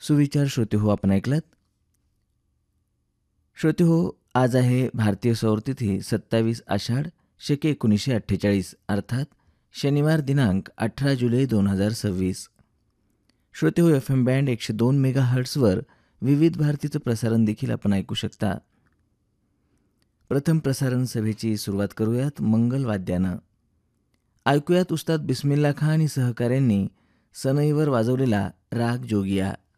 सुविचार श्रोते हो आपण ऐकलात. श्रोते हो, आज आहे भारतीय सौर तिथी 27 आषाढ शके 1948 अर्थात शनिवार दिनांक 18 जुलै 2026. श्रोते हो, FM बँड 102 मेगा हर्ट्सवर विविध भारतीचं प्रसारण देखील आपण ऐकू शकता. प्रथम प्रसारण सभेची सुरुवात करूयात मंगल वाद्यानं. ऐकूयात उस्ताद बिस्मिल्ला खान आणि सहकाऱ्यांनी सनईवर वाजवलेला राग जोगिया.